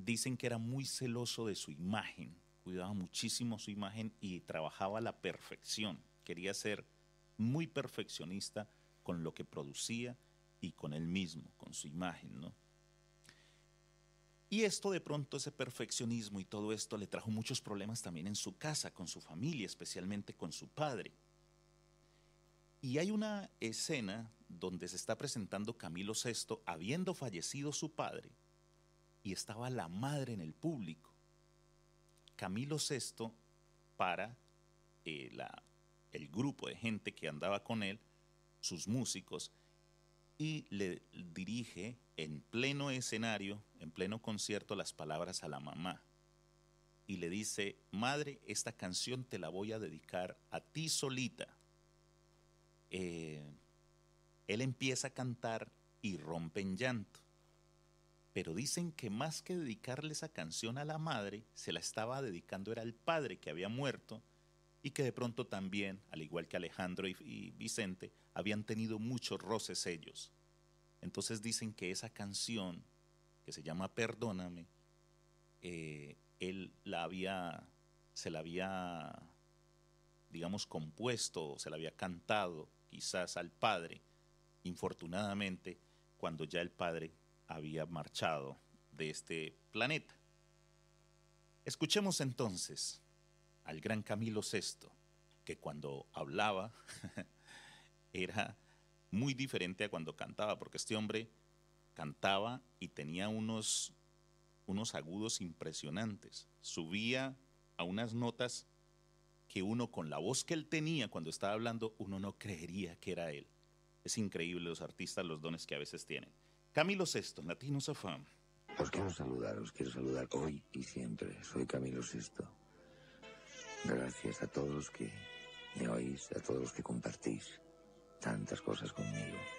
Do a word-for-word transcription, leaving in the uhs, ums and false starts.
Dicen que era muy celoso de su imagen, cuidaba muchísimo su imagen y trabajaba a la perfección. Quería ser muy perfeccionista con lo que producía y con él mismo, con su imagen, ¿no? Y esto de pronto, ese perfeccionismo y todo esto le trajo muchos problemas también en su casa, con su familia, especialmente con su padre. Y hay una escena donde se está presentando Camilo sexto habiendo fallecido su padre y estaba la madre en el público. Camilo sexto para eh, la, el grupo de gente que andaba con él, sus músicos, y le dirige en pleno escenario, en pleno concierto, las palabras a la mamá. Y le dice, madre, esta canción te la voy a dedicar a ti solita. Eh, él empieza a cantar y rompe en llanto. Pero dicen que más que dedicarle esa canción a la madre, se la estaba dedicando era al padre que había muerto y que de pronto también, al igual que Alejandro y, y Vicente, habían tenido muchos roces ellos. Entonces dicen que esa canción, que se llama Perdóname, eh, él la había, se la había, digamos, compuesto, se la había cantado quizás al padre, infortunadamente, cuando ya el padre había marchado de este planeta. Escuchemos entonces al gran Camilo sexto, que cuando hablaba era muy diferente a cuando cantaba, porque este hombre cantaba y tenía unos, unos agudos impresionantes, subía a unas notas que uno con la voz que él tenía cuando estaba hablando, uno no creería que era él. Es increíble los artistas, los dones que a veces tienen. Camilo sexto, Latinos of Fame. Os quiero saludar, os quiero saludar hoy y siempre. Soy Camilo sexto. Gracias a todos los que me oís, a todos los que compartís tantas cosas conmigo.